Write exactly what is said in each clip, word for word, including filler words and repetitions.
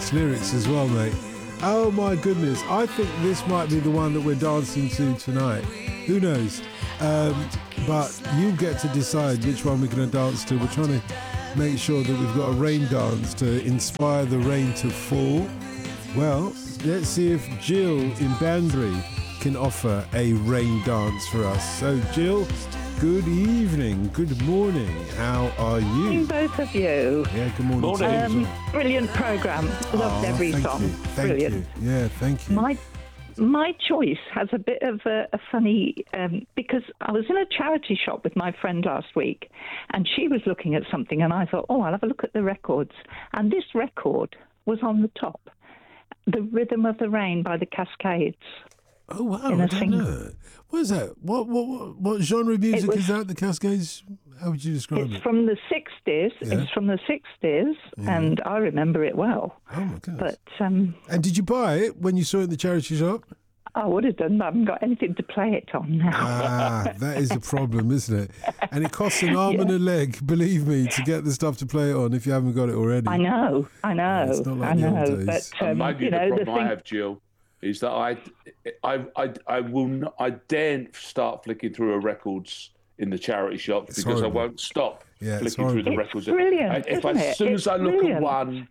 Remix lyrics as well, mate. Oh my goodness, I think this might be the one that we're dancing to tonight. Who knows? Um, but you get to decide which one we're going to dance to. We're trying to make sure that we've got a rain dance to inspire the rain to fall. Well, let's see if Jill in Banbury can offer a rain dance for us. So Jill, good evening, good morning, how are you? Both of you. Yeah, good morning. Morning. To you. Um, brilliant programme. Loved Oh, every thank song. you. Thank Brilliant. you. Yeah, thank you. My my choice has a bit of a, a funny um, because I was in a charity shop with my friend last week, and she was looking at something, and I thought, oh, I'll have a look at the records, and this record was on the top, "The Rhythm of the Rain" by the Cascades. Oh wow! in a I don't sing- know. What is that? What what what, what genre of music was- is that? The Cascades? How would you describe It's it? from the sixties. Yeah. It's from the sixties, Yeah. and I remember it well. Oh my goodness! But um, And did you buy it when you saw it in the charity shop? I would have done, but I haven't got anything to play it on now. Ah, that is the problem, isn't it? And it costs an arm and a leg, believe me, to get the stuff to play it on if you haven't got it already. I know, I know, it's not like I the old know. days. But And um, maybe you the know, the problem I thing. have, Jill, is that I, I, I, I will not, I daren't start flicking through her records in the charity shop It's because horrible. I won't stop Yeah, it's flicking through the It's records. brilliant, I- if I, isn't as it? soon It's as I look brilliant. at one,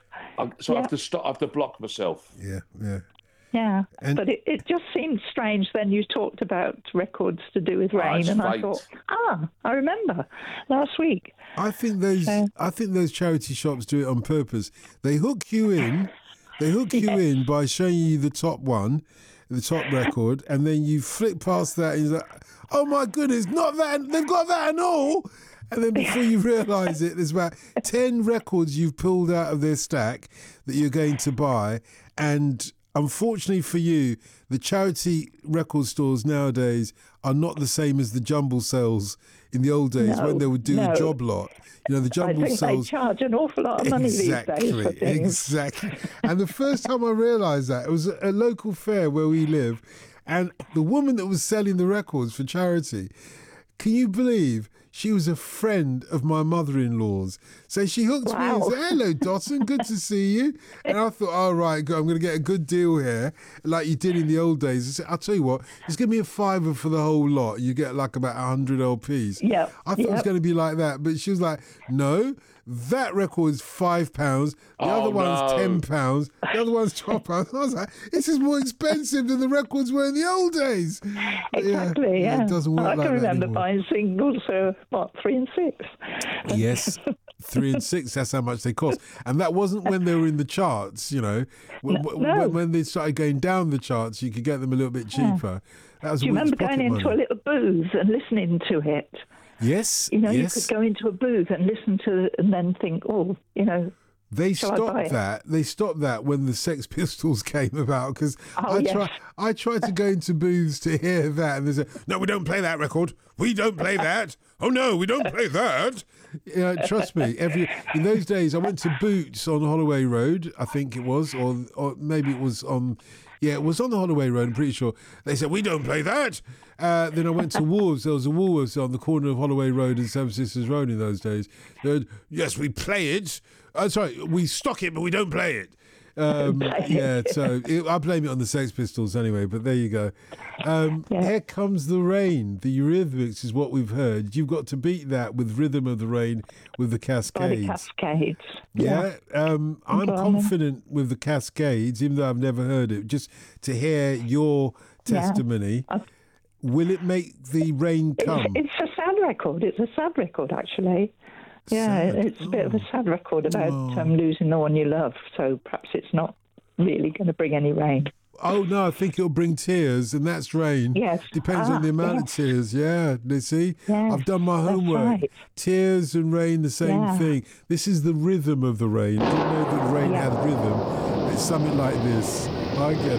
I, so I Yeah. have to stop. I have to block myself. Yeah, yeah. Yeah, And- but it, it just seemed strange. Then you talked about records to do with Ah, rain, it's and I fate. thought, ah, I remember last week. I think those So- I think those charity shops do it on purpose. They hook you in. They hook you Yes. in by showing you the top one, the top record, and then you flick past that and you're like, oh my goodness, not that, they've got that and all. And then before you realise it, there's about ten records you've pulled out of their stack that you're going to buy. And unfortunately for you, the charity record stores nowadays are not the same as the jumble sales in the old days No, when they would do no. a job lot. You know, the I jumble think sales. they charge an awful lot of money Exactly, these days for things. exactly. And the first time I realised that, it was a a local fair where we live, and the woman that was selling the records for charity, can you believe she was a friend of my mother-in-law's? So she hooked me and Wow. said, hello, Dotson, good to see you. And I thought, all right, good, I'm going to get a good deal here, like you did in the old days. I said, I'll tell you what, just give me a fiver for the whole lot. You get like about one hundred L Ps. Yep, I thought it was yep. going to be like that, but she was like, no, that record is five pounds, the Oh, other one's no. ten pounds, the other one's twelve pounds. I was like, this is more expensive than the records were in the old days. But Exactly, yeah. It doesn't work I like can that remember anymore. buying singles for, what, three and six? Yes, three and six, that's how much they cost. And that wasn't when they were in the charts, you know. When, No, when- no. when they started going down the charts, you could get them a little bit cheaper. That was Do you a week's remember going pocket into money. a little booth and listening to it? Yes, You know, yes. you could go into a booth and listen to it and then think, oh, you know, They Shall I buy stopped it? that. They stopped that when the Sex Pistols came about because Oh, I yes. try. I tried to go into booths to hear that, and they said, "No, we don't play that record. We don't play that. Oh no, we don't play that." You know, trust me. Every in those days, I went to Boots on Holloway Road. I think it was, or or maybe it was on. Yeah, it was on the Holloway Road, I'm pretty sure. They said, we don't play that. Uh, then I went to Wolves. There was a Woolworths on the corner of Holloway Road and Seven Sisters Road in those days. They said, yes, we play it. Uh, sorry, we stock it, but we don't play it. Um, Play it. yeah, so it, I blame it on the Sex Pistols anyway, but there you go. Um, Yeah. Here Comes the Rain. The Eurythmics is what we've heard. You've got to beat that with Rhythm of the Rain with the by the Cascades. Cascades. Yeah, um, I'm Go on then. confident with the Cascades, even though I've never heard it. Just to hear your Yeah. testimony, I've- will it make the rain come? It's, it's a sad record. It's a sad record, actually. Yeah, Sad. it's a bit of a Oh. sad record about Oh. um, losing the one you love. So perhaps it's not really going to bring any rain. Oh no, I think it'll bring tears, and that's rain. Yes. Depends Ah, on the amount yes. of tears. Yeah, you see, Yes, I've done my that's homework. right. Tears and rain, the same Yeah. thing. This is the rhythm of the rain. I didn't know that rain Yeah. had rhythm. It's something like this. I get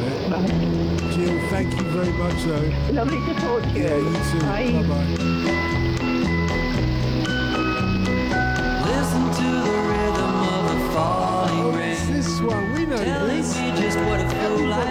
it. Jill, thank you very much, though. Lovely to talk to you. Yeah, you too. Bye. Bye bye. Listen to the rhythm of the falling Oh, rain. it's this one.